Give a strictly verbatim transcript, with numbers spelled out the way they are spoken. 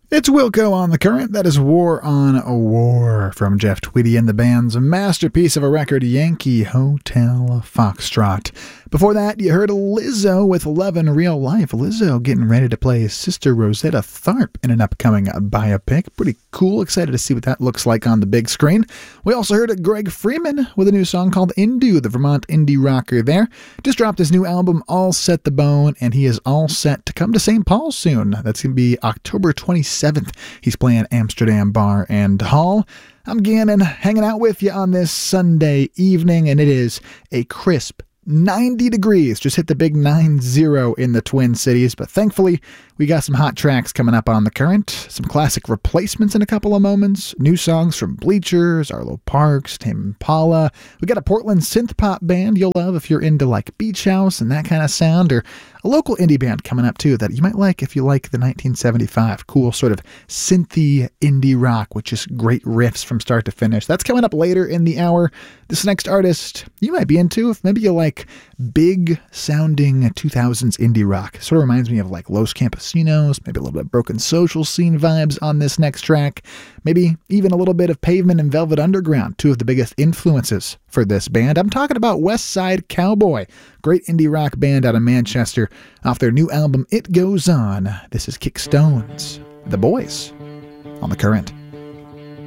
It's Wilco on the Current. That is War on a War from Jeff Tweedy and the band's masterpiece of a record, Yankee Hotel Foxtrot. Before that, you heard Lizzo with Love in Real Life. Lizzo getting ready to play Sister Rosetta Tharpe in an upcoming biopic. Pretty cool. Excited to see what that looks like on the big screen. We also heard Greg Freeman with a new song called Indu, the Vermont indie rocker there. Just dropped his new album, All Set the Bone, and he is all set to come to Saint Paul soon. That's going to be October twenty-seventh. He's playing Amsterdam Bar and Hall. I'm Gannon, hanging out with you on this Sunday evening, and it is a crisp ninety degrees. Just hit the big nine zero in the Twin Cities, but thankfully we got some hot tracks coming up on the Current, some classic replacements in a couple of moments, new songs from Bleachers, Arlo Parks, Tame Impala. We got a Portland synth pop band you'll love if you're into like Beach House and that kind of sound, or a local indie band coming up too that you might like if you like the nineteen seventy-five cool sort of synthy indie rock with just great riffs from start to finish. That's coming up later in the hour. This next artist you might be into if maybe you like big sounding two thousands indie rock. Sort of reminds me of like Los Campesinos, maybe a little bit of Broken Social Scene vibes on this next track. Maybe even a little bit of Pavement and Velvet Underground, two of the biggest influences for this band. I'm talking about West Side Cowboy, great indie rock band out of Manchester, off their new album It Goes On. This is Kick Stones, The Boys, on the Current.